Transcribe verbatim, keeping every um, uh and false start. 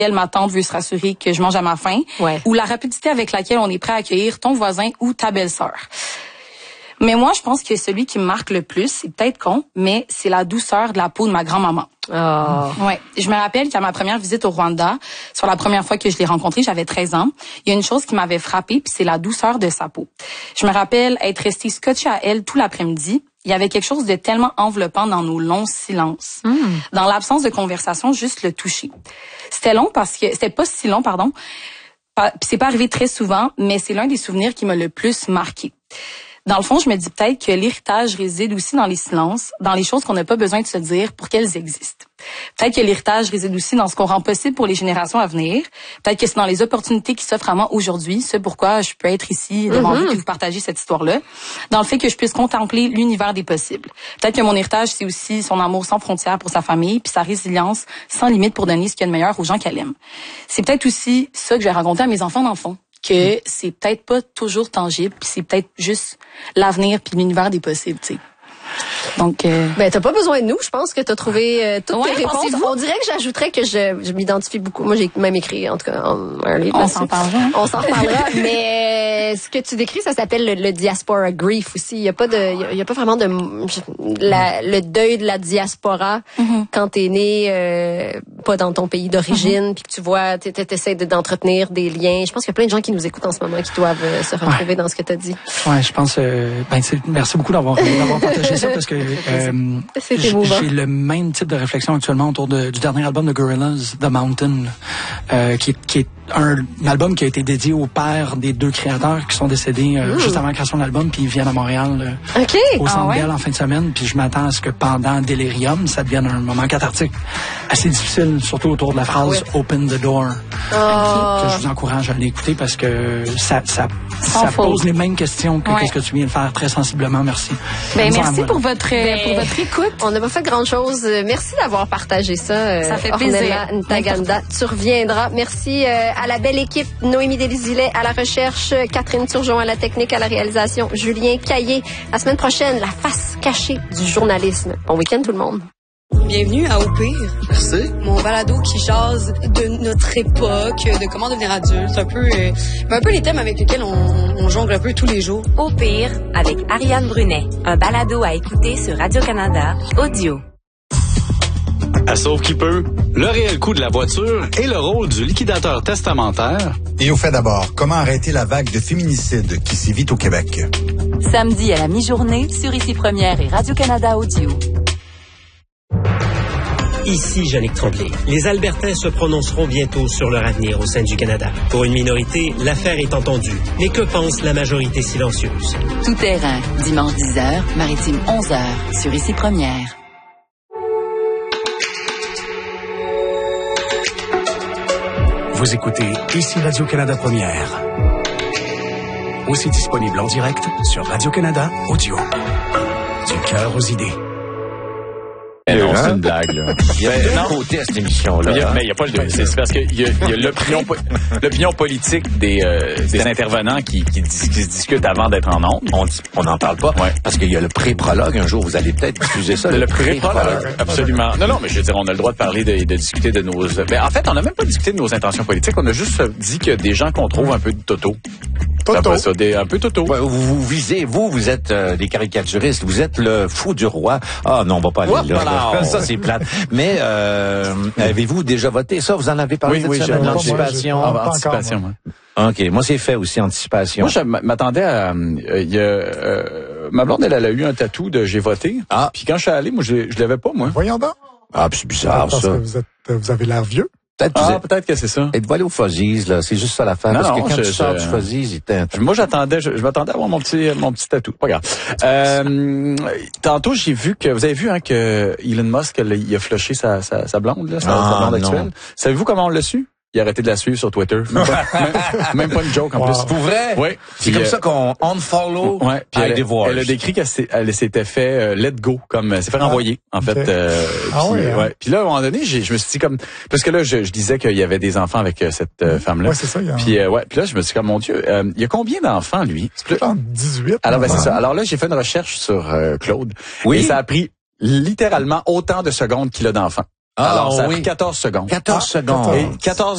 ma tante veut se rassurer que je mange à ma faim, ouais. ou la rapidité avec laquelle on est prêt à accueillir ton voisin ou ta belle-sœur. Mais moi, je pense que celui qui me marque le plus, c'est peut-être con, mais c'est la douceur de la peau de ma grand-maman. Oh. Ouais, je me rappelle qu'à ma première visite au Rwanda, sur la première fois que je l'ai rencontrée, j'avais treize ans, il y a une chose qui m'avait frappée, puis c'est la douceur de sa peau. Je me rappelle être restée scotchée à elle tout l'après-midi. Il y avait quelque chose de tellement enveloppant dans nos longs silences. Mm. Dans l'absence de conversation, juste le toucher. C'était long parce que c'était pas si long, pardon. Puis c'est pas arrivé très souvent, mais c'est l'un des souvenirs qui m'a le plus marqué. Dans le fond, je me dis peut-être que l'héritage réside aussi dans les silences, dans les choses qu'on n'a pas besoin de se dire pour qu'elles existent. Peut-être que l'héritage réside aussi dans ce qu'on rend possible pour les générations à venir. Peut-être que c'est dans les opportunités qui s'offrent à moi aujourd'hui, ce pourquoi je peux être ici devant Mm-hmm. vous et vous partager cette histoire-là. Dans le fait que je puisse contempler l'univers des possibles. Peut-être que mon héritage, c'est aussi son amour sans frontières pour sa famille, puis sa résilience sans limite pour donner ce qu'il y a de meilleur aux gens qu'elle aime. C'est peut-être aussi ça que je vais raconter à mes enfants d'enfants. Que c'est peut-être pas toujours tangible, puis c'est peut-être juste l'avenir puis l'univers des possibles, tu sais. Donc, euh... ben t'as pas besoin de nous. Je pense que t'as trouvé euh, toutes ouais, tes réponses. On dirait que j'ajouterais que je, je m'identifie beaucoup. Moi, j'ai même écrit en tout cas un, un livre. On s'en parlera. Hein? On s'en reparlera. Mais euh, ce que tu décris, ça s'appelle le, le diaspora grief aussi. Il y a pas de, il y a, il y a pas vraiment de la, le deuil de la diaspora mm-hmm. quand t'es né euh, pas dans ton pays d'origine, mm-hmm. puis que tu vois, t'essaies d'entretenir des liens. Je pense qu'il y a plein de gens qui nous écoutent en ce moment qui doivent euh, se retrouver ouais. dans ce que t'as dit. Ouais, je pense. Euh, ben, merci beaucoup d'avoir d'avoir partagé ça parce que euh, j'ai le même type de réflexion actuellement autour de, du dernier album de Gorillaz, The Mountain, euh, qui, qui est un, un album qui a été dédié au père des deux créateurs qui sont décédés euh, juste avant la création de l'album, puis ils viennent à Montréal euh, okay. au Centre ah, ouais? Bell en fin de semaine, puis je m'attends à ce que pendant Delirium, ça devienne un moment cathartique assez difficile, surtout autour de la phrase ouais. « Open the door oh. ». Que je vous encourage à l'écouter parce que ça, ça, ça pose les mêmes questions que ouais. ce que tu viens de faire très sensiblement. Merci. Ben, merci pour votre, ben, pour votre écoute. On n'a pas fait grand-chose. Merci d'avoir partagé ça. Ça fait plaisir. Ntaganda, tu reviendras. Merci euh, à la belle équipe. Noémie Delisile à la recherche, Catherine Turgeon à la technique, à la réalisation, Julien Caillé. La semaine prochaine, la face cachée du journalisme. Bon week-end tout le monde. Bienvenue à Au Pire. Merci. Mon balado qui jase de notre époque, de comment devenir adulte, un peu, euh, un peu les thèmes avec lesquels on, on jongle un peu tous les jours. Au Pire, avec Ariane Brunet, un balado à écouter sur Radio-Canada Audio. À Sauve qui peut, le réel coût de la voiture et le rôle du liquidateur testamentaire. Et au fait d'abord, comment arrêter la vague de féminicides qui sévit au Québec? Samedi à la mi-journée sur Ici Première et Radio-Canada Audio. Ici Jannick Tremblay. Les Albertains se prononceront bientôt sur leur avenir au sein du Canada. Pour une minorité, l'affaire est entendue. Mais que pense la majorité silencieuse? Tout terrain, dimanche dix heures, maritime onze heures, sur Ici Première. Vous écoutez Ici Radio-Canada Première. Aussi disponible en direct sur Radio-Canada Audio. Du cœur aux idées. Mais non, c'est une blague, là. Il y a deux côtés à cette émission-là. Il y a, mais il n'y a pas le deux. C'est parce qu'il y a, il y a l'opinion, l'opinion politique des, euh, des intervenants qui, qui, qui se discutent avant d'être en ondes. On n'en parle pas. Ouais. Parce qu'il y a le pré-prologue. Un jour, vous allez peut-être diffuser ça. Le, le pré-prologue. Absolument. Non, non, mais je veux dire, on a le droit de parler, de, de discuter de nos... Ben, en fait, on n'a même pas discuté de nos intentions politiques. On a juste dit qu'il y a des gens qu'on trouve un peu de toto. Toto. Ça, des, un peu toto. Ouais, vous, vous visez, vous, vous êtes euh, des caricaturistes. Vous êtes le fou du roi. Ah non, on va pas aller là. là. Ça, c'est plate. Mais euh, avez-vous déjà voté? Ça, vous en avez parlé oui, de oui, ça, j'ai, l'anticipation? Moi, ah, anticipation, moi. OK. Moi, c'est fait aussi, anticipation. Moi, je m'attendais à... Euh, y a, euh, ma blonde, elle, elle a eu un tatou de « j'ai voté ». Ah. Puis quand je suis allé, moi, je, je l'avais pas, moi. Voyons donc. Ah, c'est bizarre, parce ça. Que vous, êtes, vous avez l'air vieux. Peut-être ah, êtes... peut-être que c'est ça. Êtes-vous allé au Fuzzies, là? C'est juste ça l'affaire. Non, parce non, que quand je, tu sors je... du Fuzzies, il t'est... Moi, j'attendais, je, je m'attendais à avoir mon petit, mon petit tatou. Pas grave. Euh, tantôt, j'ai vu que, vous avez vu, hein, que Elon Musk, il a flushé sa, sa, sa blonde, là, sa, ah, sa blonde non. actuelle. Savez-vous comment on l'a su? Il a arrêté de la suivre sur Twitter. Même pas, même, même pas une joke, en wow. plus. Pour vrai? Oui. C'est puis, comme euh, ça qu'on unfollow. Ouais. Puis elle, elle a décrit qu'elle elle s'était fait euh, let go, comme elle s'est fait ah, renvoyer, en okay. fait. Euh, ah puis, oui, hein. ouais. Puis là, à un moment donné, j'ai, je me suis dit comme, parce que là, je, je disais qu'il y avait des enfants avec euh, cette euh, femme-là. Ouais, c'est ça. Il y a... Puis euh, ouais. Puis là, je me suis dit comme, mon Dieu, euh, il y a combien d'enfants, lui? C'est peut-être en dix-huit. Alors, ben, c'est ça. Alors là, j'ai fait une recherche sur euh, Claude. Oui. Et ça a pris littéralement autant de secondes qu'il a d'enfants. Ah, Alors, ça a oui. pris quatorze secondes. quatorze ah, secondes. Et quatorze